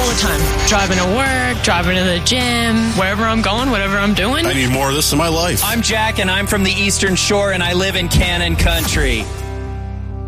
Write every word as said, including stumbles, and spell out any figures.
the time. Driving to work, driving to the gym, wherever I'm going, whatever I'm doing. I need more of this in my life. I'm Jack, and I'm from the Eastern Shore, and I live in Cannon Country.